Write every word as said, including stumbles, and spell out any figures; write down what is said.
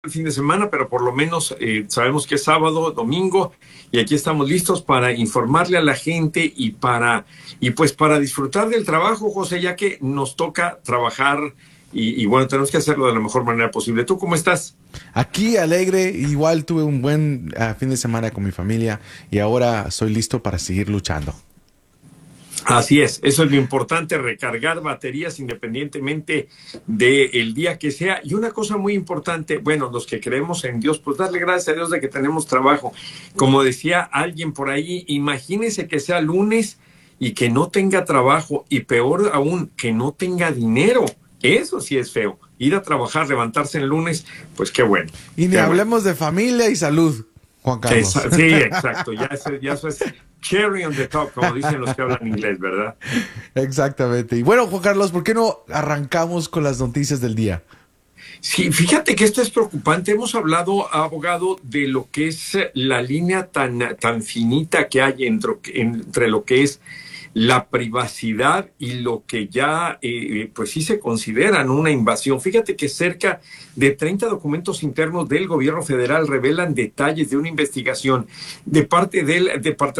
el fin de semana, pero por lo menos eh, sabemos que es sábado, domingo, y aquí estamos listos para informarle a la gente y para y pues para disfrutar del trabajo, José, ya que nos toca trabajar y, y bueno, tenemos que hacerlo de la mejor manera posible. ¿Tú cómo estás? Aquí alegre, igual tuve un buen uh, fin de semana con mi familia y ahora soy listo para seguir luchando. Así es, eso es lo importante, recargar baterías independientemente del día que sea. Y una cosa muy importante, bueno, los que creemos en Dios, pues darle gracias a Dios de que tenemos trabajo. Como decía alguien por ahí, imagínese que sea lunes y que no tenga trabajo, y peor aún, que no tenga dinero. Eso sí es feo. Ir a trabajar, levantarse el lunes, pues qué bueno, Y ni qué bueno. hablemos de familia y salud, Juan Carlos. Esa- sí, exacto, ya eso, ya eso es cherry on the top, como dicen los que hablan inglés, ¿verdad? Exactamente. Y bueno, Juan Carlos, ¿por qué no arrancamos con las noticias del día? Sí, fíjate que esto es preocupante. Hemos hablado, abogado, de lo que es la línea tan, tan finita que hay entre, entre lo que es la privacidad y lo que ya, eh, pues sí se consideran una invasión. Fíjate que cerca de treinta documentos internos del gobierno federal revelan detalles de una investigación de parte del Departamento